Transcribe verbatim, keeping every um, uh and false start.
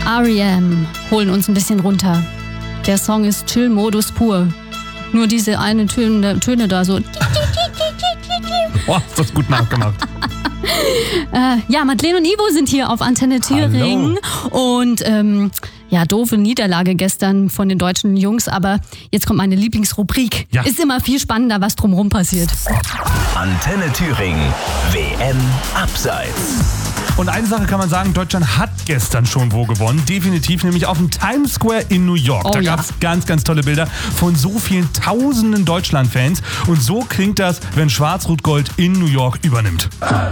R E M holen uns ein bisschen runter. Der Song ist Chill-Modus pur. Nur diese eine Töne, Töne da so. Boah, ist das gut nachgemacht. äh, ja, Madeleine und Ivo sind hier auf Antenne Thüringen. Hallo. Und ähm, ja, doofe Niederlage gestern von den deutschen Jungs. Aber jetzt kommt meine Lieblingsrubrik. Ja. Ist immer viel spannender, was drumherum passiert. Antenne Thüringen, W M Abseits. Und eine Sache kann man sagen, Deutschland hat gestern schon wo gewonnen. Definitiv, nämlich auf dem Times Square in New York. Oh, da gab es ja. ganz, ganz tolle Bilder von so vielen tausenden Deutschland-Fans. Und so klingt das, wenn Schwarz-Rot-Gold in New York übernimmt.